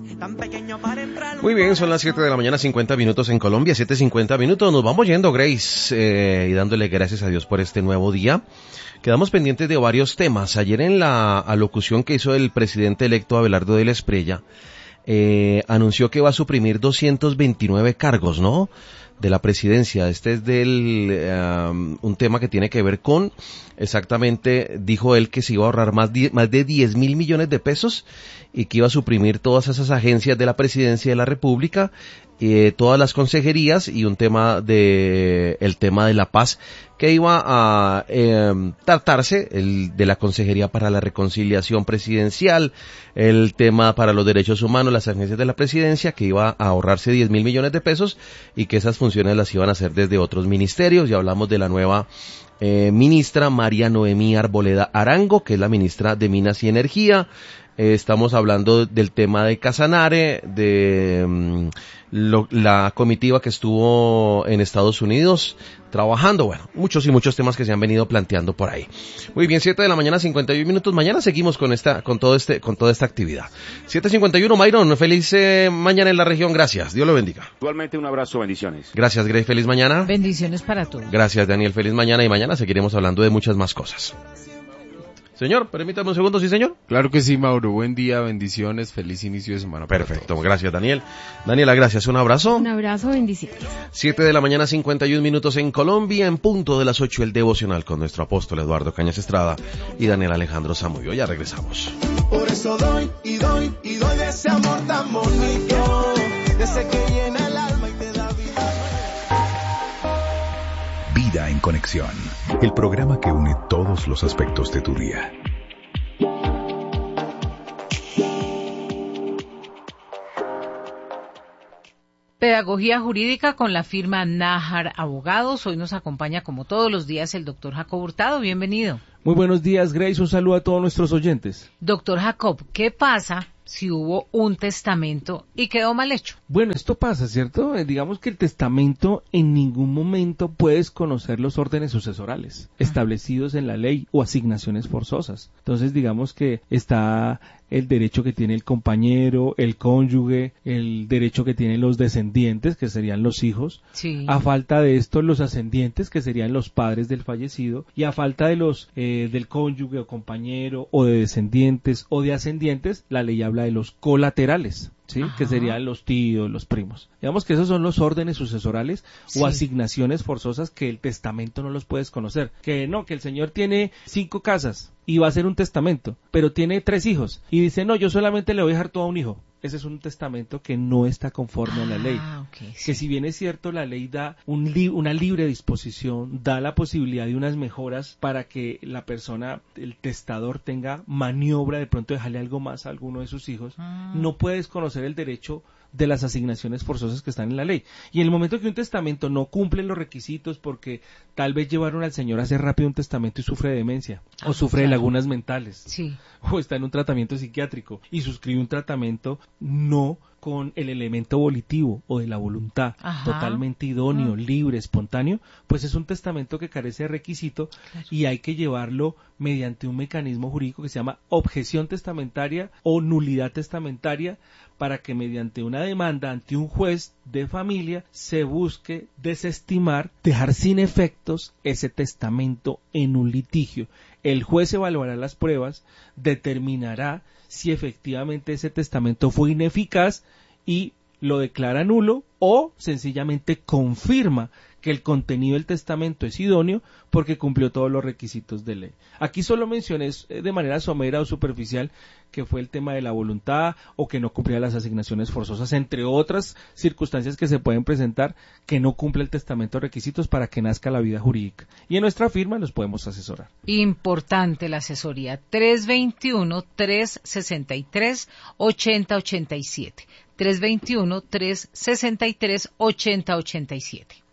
Muy bien, son las 7 de la mañana, 50 minutos en Colombia, 7:50 minutos. Nos vamos yendo, Grace, y dándole gracias a Dios por este nuevo día. Quedamos pendientes de varios temas. Ayer en la alocución que hizo el presidente electo Abelardo de la Espriella, anunció que va a suprimir 229 cargos, ¿no?, de la presidencia. Este es un tema que tiene que ver con, exactamente, dijo él que se iba a ahorrar más de 10.000 millones de pesos y que iba a suprimir todas esas agencias de la presidencia de la República, todas las consejerías y el tema de la paz que iba a tratarse, el de la Consejería para la Reconciliación Presidencial, el tema para los derechos humanos, las agencias de la presidencia, que iba a ahorrarse 10.000 millones de pesos y que esas funciones las iban a hacer desde otros ministerios. Ya hablamos de la nueva ministra María Noemí Arboleda Arango, que es la ministra de Minas y Energía. Estamos hablando del tema de Casanare, de la comitiva que estuvo en Estados Unidos trabajando, bueno, muchos y muchos temas que se han venido planteando por ahí. Muy bien, 7 de la mañana, 51 minutos. Mañana seguimos con toda esta actividad. 7:51, Myron, feliz mañana en la región, gracias, Dios lo bendiga. Igualmente un abrazo, bendiciones. Gracias, Grace, feliz mañana. Bendiciones para todos. Gracias, Daniel, feliz mañana, y mañana seguiremos hablando de muchas más cosas. Señor, permítame un segundo, ¿sí, señor? Claro que sí, Mauro. Buen día, bendiciones, feliz inicio de semana. Perfecto, gracias, Daniel. Daniela, gracias, un abrazo. Un abrazo, bendiciones. 7 de la mañana, 51 minutos en Colombia, en punto de las 8, el devocional con nuestro apóstol Eduardo Cañas Estrada y Daniel Alejandro Zamudio. Ya regresamos. Por eso doy y doy y doy de ese amor tan bonito, de ese que llena el alma y te da vida. Vida en Conexión, el programa que une todos los aspectos de tu día. Pedagogía jurídica con la firma Nájar Abogados. Hoy nos acompaña, como todos los días, el doctor Jacob Hurtado. Bienvenido. Muy buenos días, Grace. Un saludo a todos nuestros oyentes. Doctor Jacob, ¿qué pasa si hubo un testamento y quedó mal hecho? Bueno, esto pasa, ¿cierto? Digamos que el testamento en ningún momento puedes conocer los órdenes sucesorales establecidos en la ley o asignaciones forzosas. Entonces, digamos que está el derecho que tiene el compañero, el cónyuge, el derecho que tienen los descendientes, que serían los hijos. Sí. A falta de esto, los ascendientes, que serían los padres del fallecido. Y a falta de los del cónyuge o compañero o de descendientes o de ascendientes, la ley habla de los colaterales, ¿sí? Que serían los tíos, los primos. Digamos que esos son los órdenes sucesorales o asignaciones forzosas que el testamento no los puedes conocer. Que no, que el señor tiene 5 casas y va a hacer un testamento, pero tiene 3 hijos y dice, no, yo solamente le voy a dejar todo a un hijo. Ese es un testamento que no está conforme a la ley. Okay, sí. Que si bien es cierto, la ley da una libre disposición, da la posibilidad de unas mejoras para que la persona, el testador, tenga maniobra de pronto dejarle algo más a alguno de sus hijos, no puedes conocer el derecho de las asignaciones forzosas que están en la ley. Y en el momento que un testamento no cumple los requisitos porque tal vez llevaron al señor a hacer rápido un testamento y sufre de demencia, o sufre de lagunas mentales, o está en un tratamiento psiquiátrico y suscribe un tratamiento no con el elemento volitivo o de la voluntad, totalmente idóneo, libre, espontáneo, pues es un testamento que carece de requisito y hay que llevarlo mediante un mecanismo jurídico que se llama objeción testamentaria o nulidad testamentaria, para que mediante una demanda ante un juez de familia se busque desestimar, dejar sin efectos ese testamento en un litigio. El juez evaluará las pruebas, determinará si efectivamente ese testamento fue ineficaz y lo declara nulo o sencillamente confirma que el contenido del testamento es idóneo porque cumplió todos los requisitos de ley. Aquí solo mencioné de manera somera o superficial que fue el tema de la voluntad o que no cumplía las asignaciones forzosas, entre otras circunstancias que se pueden presentar que no cumple el testamento requisitos para que nazca la vida jurídica. Y en nuestra firma los podemos asesorar. Importante la asesoría. 321-363-8087. 321-363-8087.